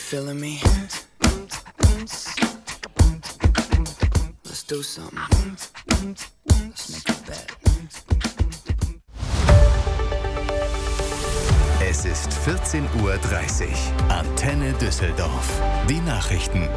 feeling me? Let's do something. Let's make a bet. Es ist 14:30 Uhr. Antenne Düsseldorf. Die Nachrichten.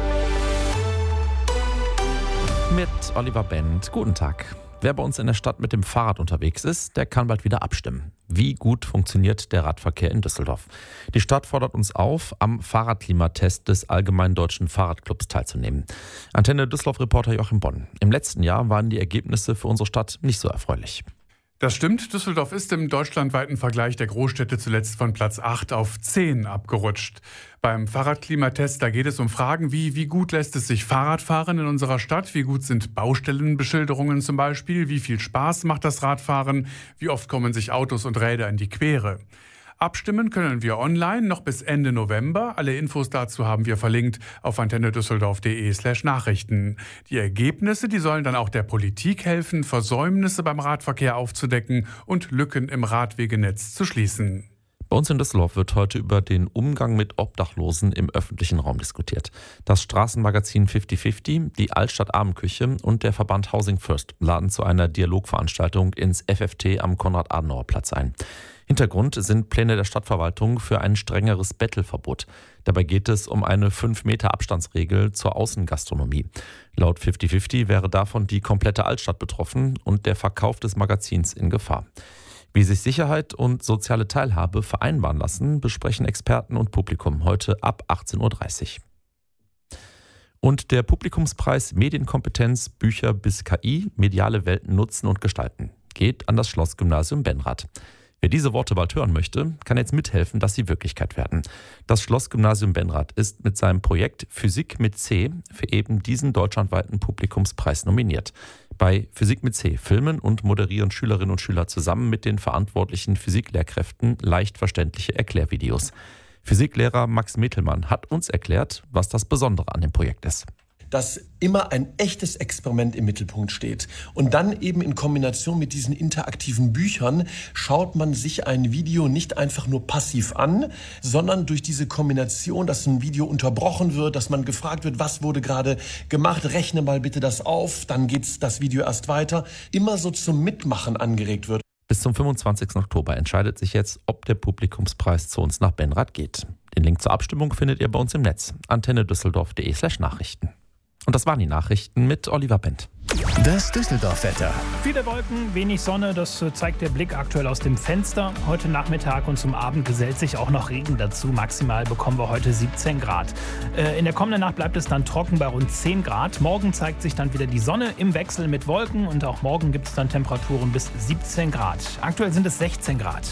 Mit Oliver Bent. Guten Tag. Wer bei uns in der Stadt mit dem Fahrrad unterwegs ist, der kann bald wieder abstimmen. Wie gut funktioniert der Radverkehr in Düsseldorf? Die Stadt fordert uns auf, am Fahrradklimatest des Allgemeinen Deutschen Fahrradclubs teilzunehmen. Antenne Düsseldorf-Reporter Joachim Bonn. Im letzten Jahr waren die Ergebnisse für unsere Stadt nicht so erfreulich. Das stimmt, Düsseldorf ist im deutschlandweiten Vergleich der Großstädte zuletzt von Platz 8 auf 10 abgerutscht. Beim Fahrradklimatest, da geht es um Fragen wie gut lässt es sich Fahrrad fahren in unserer Stadt, wie gut sind Baustellenbeschilderungen zum Beispiel, wie viel Spaß macht das Radfahren, wie oft kommen sich Autos und Räder in die Quere. Abstimmen können wir online noch bis Ende November. Alle Infos dazu haben wir verlinkt auf antennedüsseldorf.de/Nachrichten. Die Ergebnisse, die sollen dann auch der Politik helfen, Versäumnisse beim Radverkehr aufzudecken und Lücken im Radwegenetz zu schließen. Bei uns in Düsseldorf wird heute über den Umgang mit Obdachlosen im öffentlichen Raum diskutiert. Das Straßenmagazin 50/50, die Altstadt Abendküche und der Verband Housing First laden zu einer Dialogveranstaltung ins FFT am Konrad-Adenauer-Platz ein. Hintergrund sind Pläne der Stadtverwaltung für ein strengeres Bettelverbot. Dabei geht es um eine 5 Meter Abstandsregel zur Außengastronomie. Laut 50/50 wäre davon die komplette Altstadt betroffen und der Verkauf des Magazins in Gefahr. Wie sich Sicherheit und soziale Teilhabe vereinbaren lassen, besprechen Experten und Publikum heute ab 18:30 Uhr. Und der Publikumspreis Medienkompetenz, Bücher bis KI, mediale Welten nutzen und gestalten geht an das Schlossgymnasium Benrath. Wer diese Worte bald hören möchte, kann jetzt mithelfen, dass sie Wirklichkeit werden. Das Schlossgymnasium Benrath ist mit seinem Projekt Physik mit C für eben diesen deutschlandweiten Publikumspreis nominiert. Bei Physik mit C filmen und moderieren Schülerinnen und Schüler zusammen mit den verantwortlichen Physiklehrkräften leicht verständliche Erklärvideos. Physiklehrer Max Metelmann hat uns erklärt, was das Besondere an dem Projekt ist. Dass immer ein echtes Experiment im Mittelpunkt steht. Und dann eben in Kombination mit diesen interaktiven Büchern schaut man sich ein Video nicht einfach nur passiv an, sondern durch diese Kombination, dass ein Video unterbrochen wird, dass man gefragt wird, was wurde gerade gemacht, rechne mal bitte das auf, dann geht das Video erst weiter, immer so zum Mitmachen angeregt wird. Bis zum 25. Oktober entscheidet sich jetzt, ob der Publikumspreis zu uns nach Benrath geht. Den Link zur Abstimmung findet ihr bei uns im Netz. antennedüsseldorf.de/Nachrichten. Und das waren die Nachrichten mit Oliver Bent. Das Düsseldorf-Wetter. Viele Wolken, wenig Sonne, das zeigt der Blick aktuell aus dem Fenster. Heute Nachmittag und zum Abend gesellt sich auch noch Regen dazu. Maximal bekommen wir heute 17 Grad. In der kommenden Nacht bleibt es dann trocken bei rund 10 Grad. Morgen zeigt sich dann wieder die Sonne im Wechsel mit Wolken und auch morgen gibt es dann Temperaturen bis 17 Grad. Aktuell sind es 16 Grad.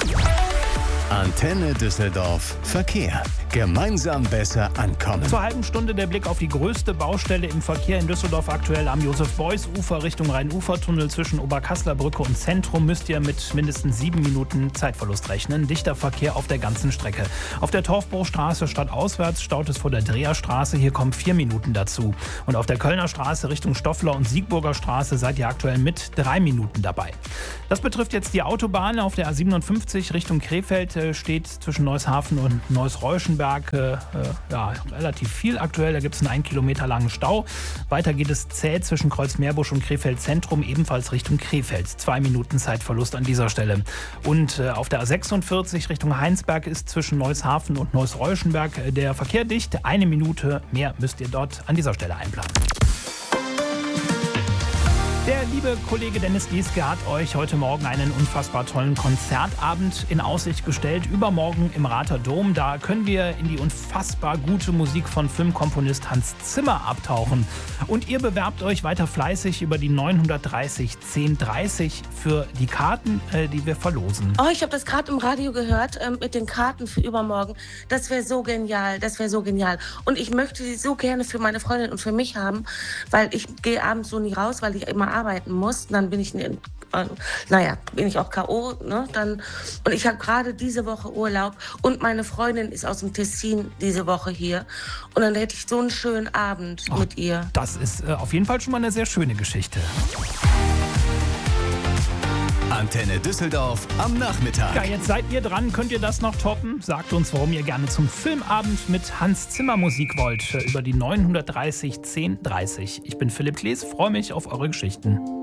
Antenne Düsseldorf. Verkehr. Gemeinsam besser ankommen. Zur halben Stunde der Blick auf die größte Baustelle im Verkehr in Düsseldorf aktuell am Josef-Beuys-Ufer Richtung Rhein-Ufer-Tunnel zwischen Oberkasseler Brücke und Zentrum müsst ihr mit mindestens 7 Minuten Zeitverlust rechnen. Dichter Verkehr auf der ganzen Strecke. Auf der Torfbruchstraße stadtauswärts staut es vor der Dreherstraße. Hier kommen 4 Minuten dazu. Und auf der Kölner Straße Richtung Stoffler und Siegburger Straße seid ihr aktuell mit 3 Minuten dabei. Das betrifft jetzt die Autobahn. Auf der A57 Richtung Krefeld steht zwischen Neushafen und Neuss-Reuschenberg relativ viel aktuell. Da gibt es einen 1 Kilometer langen Stau. Weiter geht es zäh zwischen Kreuzmeerbusch und Krefeld Zentrum, ebenfalls Richtung Krefeld. 2 Minuten Zeitverlust an dieser Stelle. Und auf der A46 Richtung Heinsberg ist zwischen Neushafen und Neuss-Reuschenberg der Verkehr dicht. 1 Minute mehr müsst ihr dort an dieser Stelle einplanen. Der liebe Kollege Dennis Gieske hat euch heute Morgen einen unfassbar tollen Konzertabend in Aussicht gestellt. Übermorgen im Rather Dom. Da können wir in die unfassbar gute Musik von Filmkomponist Hans Zimmer abtauchen. Und ihr bewerbt euch weiter fleißig über die 930 1030 für die Karten, die wir verlosen. Oh, ich habe das gerade im Radio gehört mit den Karten für übermorgen. Das wäre so genial, Und ich möchte sie so gerne für meine Freundin und für mich haben, weil ich gehe abends so nie raus, weil ich immer arbeiten muss. Dann bin ich bin ich auch K.O. Ne? Und ich habe gerade diese Woche Urlaub und meine Freundin ist aus dem Tessin diese Woche hier. Und dann hätte ich so einen schönen Abend mit ihr. Das ist auf jeden Fall schon mal eine sehr schöne Geschichte. Antenne Düsseldorf am Nachmittag. Ja, jetzt seid ihr dran. Könnt ihr das noch toppen? Sagt uns, warum ihr gerne zum Filmabend mit Hans Zimmer Musik wollt. Über die 930 10 30. Ich bin Philipp Klees, freue mich auf eure Geschichten.